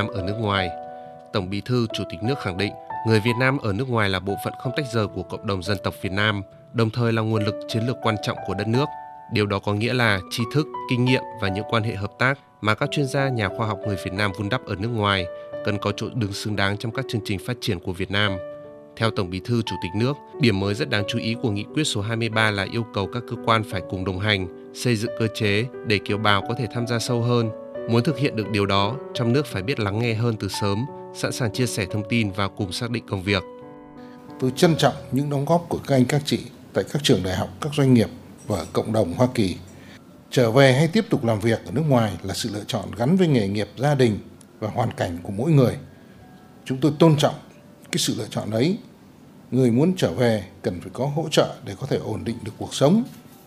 Nam ở nước ngoài. Tổng Bí thư Chủ tịch nước khẳng định, người Việt Nam ở nước ngoài là bộ phận không tách rời của cộng đồng dân tộc Việt Nam, đồng thời là nguồn lực chiến lược quan trọng của đất nước. Điều đó có nghĩa là tri thức, kinh nghiệm và những quan hệ hợp tác mà các chuyên gia, nhà khoa học người Việt Nam vun đắp ở nước ngoài cần có chỗ đứng xứng đáng trong các chương trình phát triển của Việt Nam. Theo Tổng Bí thư Chủ tịch nước, điểm mới rất đáng chú ý của nghị quyết số 23 là yêu cầu các cơ quan phải cùng đồng hành, xây dựng cơ chế để kiều bào có thể tham gia sâu hơn. Muốn thực hiện được điều đó, trong nước phải biết lắng nghe hơn từ sớm, sẵn sàng chia sẻ thông tin và cùng xác định công việc. Tôi trân trọng những đóng góp của các anh các chị tại các trường đại học, các doanh nghiệp và cộng đồng Hoa Kỳ. Trở về hay tiếp tục làm việc ở nước ngoài là sự lựa chọn gắn với nghề nghiệp, gia đình và hoàn cảnh của mỗi người. Chúng tôi tôn trọng cái sự lựa chọn ấy. Người muốn trở về cần phải có hỗ trợ để có thể ổn định được cuộc sống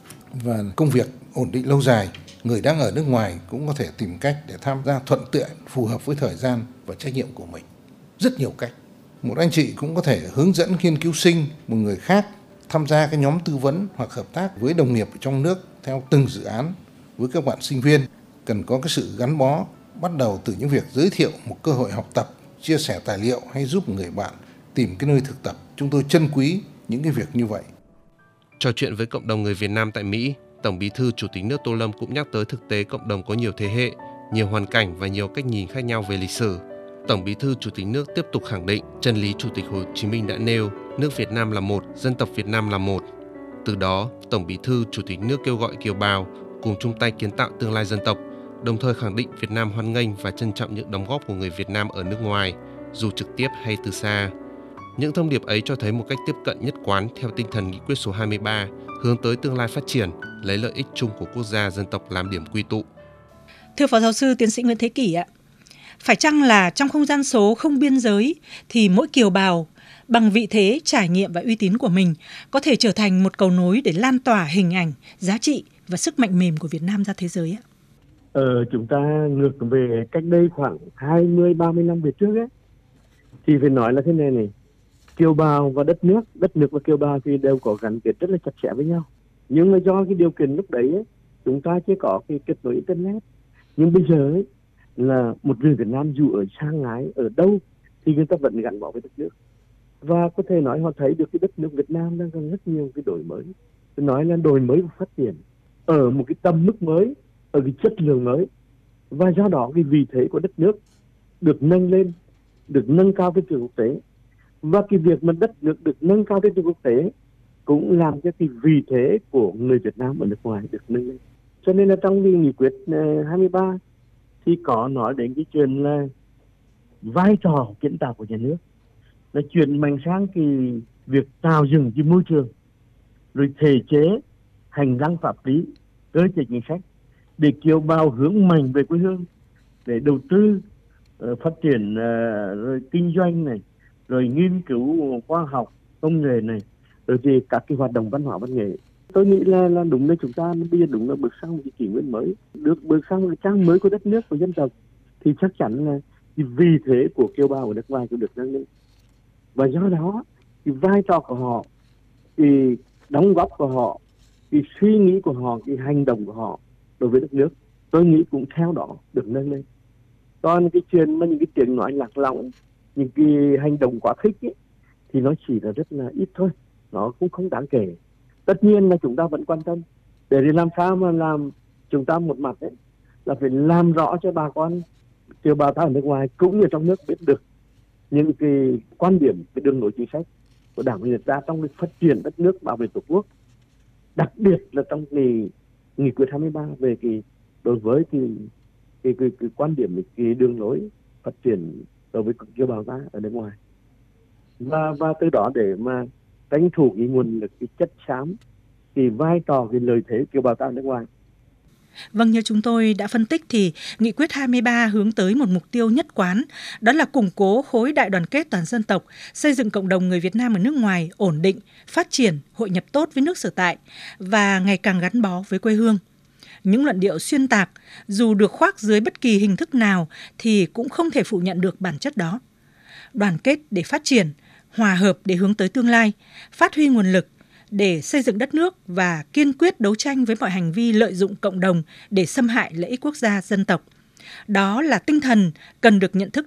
và công việc ổn định lâu dài. Người đang ở nước ngoài cũng có thể tìm cách để tham gia thuận tiện, phù hợp với thời gian và trách nhiệm của mình. Rất nhiều cách. Một anh chị cũng có thể hướng dẫn nghiên cứu sinh, một người khác tham gia cái nhóm tư vấn hoặc hợp tác với đồng nghiệp ở trong nước theo từng dự án. Với các bạn sinh viên, cần có cái sự gắn bó, bắt đầu từ những việc giới thiệu một cơ hội học tập, chia sẻ tài liệu hay giúp người bạn tìm cái nơi thực tập. Chúng tôi trân quý những cái việc như vậy. Trò chuyện với cộng đồng người Việt Nam tại Mỹ, Tổng Bí thư Chủ tịch nước Tô Lâm cũng nhắc tới thực tế cộng đồng có nhiều thế hệ, nhiều hoàn cảnh và nhiều cách nhìn khác nhau về lịch sử. Tổng Bí thư Chủ tịch nước tiếp tục khẳng định chân lý Chủ tịch Hồ Chí Minh đã nêu, nước Việt Nam là một, dân tộc Việt Nam là một. Từ đó, Tổng Bí thư Chủ tịch nước kêu gọi kiều bào cùng chung tay kiến tạo tương lai dân tộc, đồng thời khẳng định Việt Nam hoan nghênh và trân trọng những đóng góp của người Việt Nam ở nước ngoài, dù trực tiếp hay từ xa. Những thông điệp ấy cho thấy một cách tiếp cận nhất quán theo tinh thần nghị quyết số 23, hướng tới tương lai phát triển, lấy lợi ích chung của quốc gia dân tộc làm điểm quy tụ. Thưa Phó Giáo sư Tiến sĩ Nguyễn Thế Kỷ ạ, phải chăng là trong không gian số không biên giới thì mỗi kiều bào bằng vị thế, trải nghiệm và uy tín của mình có thể trở thành một cầu nối để lan tỏa hình ảnh, giá trị và sức mạnh mềm của Việt Nam ra thế giới ạ? Chúng ta ngược về cách đây khoảng 20-30 năm về trước ấy, thì phải nói là thế này, kiều bào và đất nước và kiều bào thì đều có gắn kết rất là chặt chẽ với nhau. Nhưng mà do cái điều kiện lúc đấy ấy, chúng ta chưa có cái kết nối internet. Nhưng bây giờ ấy, là một người Việt Nam dù ở xa ngái ở đâu thì người ta vẫn gắn bó với đất nước. Và có thể nói họ thấy được cái đất nước Việt Nam đang có rất nhiều cái đổi mới. Tôi nói là đổi mới và phát triển ở một cái tầm mức mới, ở cái chất lượng mới. Và do đó cái vị thế của đất nước được nâng lên, được nâng cao trên trường quốc tế. Và cái việc mà đất nước được nâng cao trên trường quốc tế cũng làm cho cái vị thế của người Việt Nam ở nước ngoài được nâng lên. Cho nên là trong cái nghị quyết 23 thì có nói đến cái chuyện là vai trò kiến tạo của nhà nước, là chuyển mạnh sang cái việc tạo dựng cái môi trường, rồi thể chế, hành lang pháp lý, cơ chế chính sách để kiều bào hướng mạnh về quê hương, để đầu tư, phát triển rồi kinh doanh này, rồi nghiên cứu khoa học, công nghệ này, rồi thì các cái hoạt động văn hóa văn nghệ. Tôi nghĩ là đúng là chúng ta bây giờ đúng là bước sang một cái kỷ nguyên mới, được bước sang một cái trang mới của đất nước, của dân tộc, thì chắc chắn là cái vị thế của kiều bào ở nước ngoài cũng được nâng lên. Và do đó cái vai trò của họ, cái đóng góp của họ, cái suy nghĩ của họ, cái hành động của họ đối với đất nước, tôi nghĩ cũng theo đó được nâng lên. Còn cái chuyện mà những cái tiếng nói lạc lõng, những cái hành động quá khích ấy, thì nó chỉ là rất là ít thôi, nó cũng không đáng kể. Tất nhiên là chúng ta vẫn quan tâm để làm sao mà làm chúng ta một mặt ấy, là phải làm rõ cho bà con kiều bào ta ở nước ngoài cũng như trong nước biết được những cái quan điểm, cái đường lối chính sách của Đảng và Nhà nước trong việc phát triển đất nước, bảo vệ Tổ quốc, đặc biệt là trong cái nghị quyết 23 về cái đối với cái quan điểm, cái đường lối phát triển đối với kiều bào ta ở nước ngoài, và từ đó để mà tranh thủ cái nguồn lực, cái chất xám, cái vai trò, cái lợi thế kiều bào ta ở nước ngoài. Vâng, như chúng tôi đã phân tích thì Nghị quyết 23 hướng tới một mục tiêu nhất quán, đó là củng cố khối đại đoàn kết toàn dân tộc, xây dựng cộng đồng người Việt Nam ở nước ngoài ổn định, phát triển, hội nhập tốt với nước sở tại và ngày càng gắn bó với quê hương. Những luận điệu xuyên tạc, dù được khoác dưới bất kỳ hình thức nào thì cũng không thể phủ nhận được bản chất đó. Đoàn kết để phát triển, hòa hợp để hướng tới tương lai, phát huy nguồn lực để xây dựng đất nước và kiên quyết đấu tranh với mọi hành vi lợi dụng cộng đồng để xâm hại lợi ích quốc gia dân tộc. Đó là tinh thần cần được nhận thức